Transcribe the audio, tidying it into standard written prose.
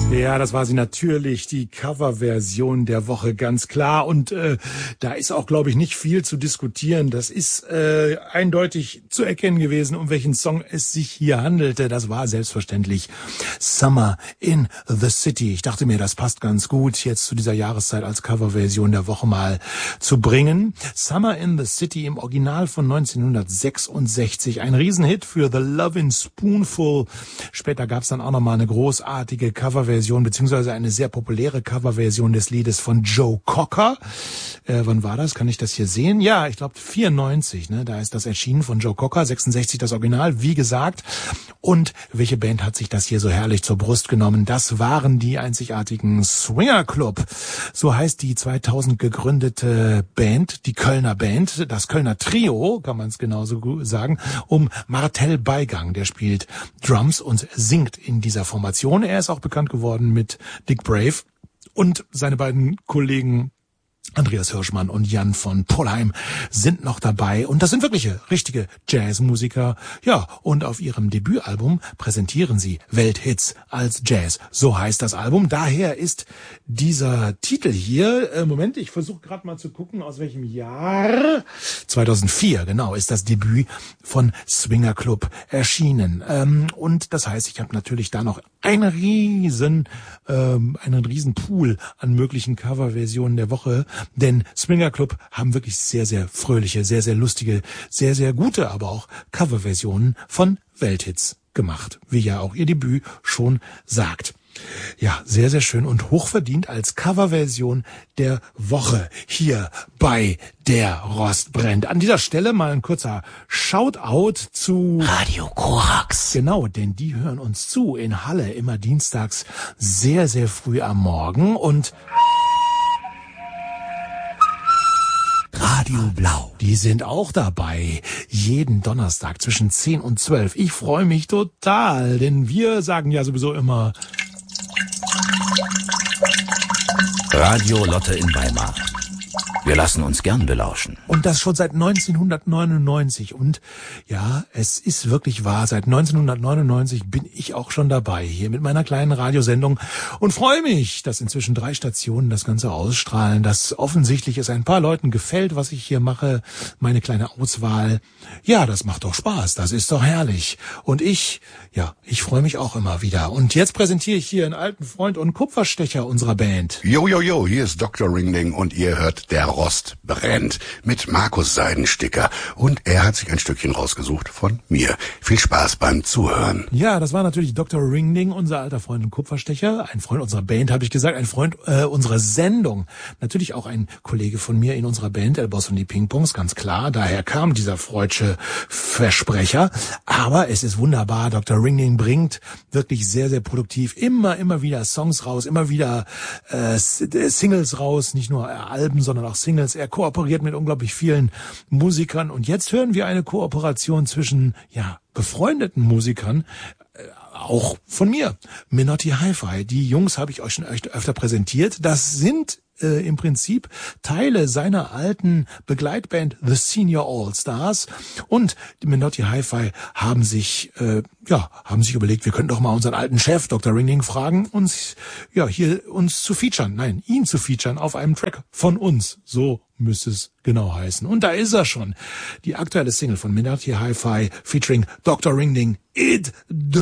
Ja, das war sie natürlich, die Coverversion der Woche, ganz klar. Und da ist auch, glaube ich, nicht viel zu diskutieren. Das ist eindeutig zu erkennen gewesen, um welchen Song es sich hier handelte. Das war selbstverständlich Summer in the City. Ich dachte mir, das passt ganz gut, jetzt zu dieser Jahreszeit als Coverversion der Woche mal zu bringen. Summer in the City im Original von 1966. Ein Riesenhit für The Lovin' Spoonful. Später gab es dann auch nochmal eine großartige Coverversion, beziehungsweise eine sehr populäre Coverversion des Liedes von Joe Cocker. Wann war das? Kann ich das hier sehen? Ja, ich glaube 94, ne? Da ist das erschienen von Joe Cocker, 66 das Original, wie gesagt. Und welche Band hat sich das hier so herrlich zur Brust genommen? Das waren die einzigartigen Swinger Club. So heißt die 2000 gegründete Band, die Kölner Band, das Kölner Trio, kann man es genauso sagen, um Martel Beigang. Der spielt Drums und singt in dieser Formation. Er ist auch bekannt geworden mit Dick Brave und seine beiden Kollegen Andreas Hirschmann und Jan von Pollheim sind noch dabei. Und das sind wirkliche, richtige Jazzmusiker. Ja, und auf ihrem Debütalbum präsentieren sie Welthits als Jazz. So heißt das Album. Daher ist dieser Titel hier, Moment, ich versuche gerade mal zu gucken, aus welchem Jahr. 2004, genau, ist das Debüt von Swinger Club erschienen. Und das heißt, ich habe natürlich da noch einen riesen Pool an möglichen Coverversionen der Woche. Denn Swinger Club haben wirklich sehr, sehr fröhliche, sehr, sehr lustige, sehr, sehr gute, aber auch Coverversionen von Welthits gemacht, wie ja auch ihr Debüt schon sagt. Ja, sehr, sehr schön und hochverdient als Coverversion der Woche hier bei Der Rost brennt. An dieser Stelle mal ein kurzer Shoutout zu Radio Korax. Genau, denn die hören uns zu in Halle immer dienstags sehr, sehr früh am Morgen und Radio Blau. Die sind auch dabei, jeden Donnerstag zwischen 10 und 12. Ich freue mich total, denn wir sagen ja sowieso immer Radio Lotte in Weimar. Wir lassen uns gern belauschen. Und das schon seit 1999. Und ja, es ist wirklich wahr, seit 1999 bin ich auch schon dabei hier mit meiner kleinen Radiosendung und freue mich, dass inzwischen 3 Stationen das Ganze ausstrahlen, dass offensichtlich es ein paar Leuten gefällt, was ich hier mache, meine kleine Auswahl. Ja, das macht doch Spaß, das ist doch herrlich. Und ich freue mich auch immer wieder. Und jetzt präsentiere ich hier einen alten Freund und Kupferstecher unserer Band. Jo, hier ist Dr. Ringling und ihr hört Der Rost brennt mit Markus Seidensticker. Und er hat sich ein Stückchen rausgesucht von mir. Viel Spaß beim Zuhören. Ja, das war natürlich Dr. Ringling, unser alter Freund und Kupferstecher. Ein Freund unserer Band, habe ich gesagt, ein Freund unserer Sendung. Natürlich auch ein Kollege von mir in unserer Band, El Boss und die Pingpongs, ganz klar. Daher kam dieser freudsche Versprecher. Aber es ist wunderbar. Dr. Ringling bringt wirklich sehr, sehr produktiv immer wieder Songs raus, immer wieder Singles raus, nicht nur Alben, sondern auch Singles. Er kooperiert mit unglaublich vielen Musikern und jetzt hören wir eine Kooperation zwischen befreundeten Musikern, auch von mir, Menotti Hi-Fi. Die Jungs habe ich euch schon öfter präsentiert. Das sind im Prinzip Teile seiner alten Begleitband The Senior All Stars und die Menotti Hi-Fi haben sich überlegt, wir könnten doch mal unseren alten Chef Dr. Ringling fragen, ihn zu featuren auf einem Track von uns. So müsste es genau heißen. Und da ist er schon. Die aktuelle Single von Menotti Hi-Fi featuring Dr. Ringling, It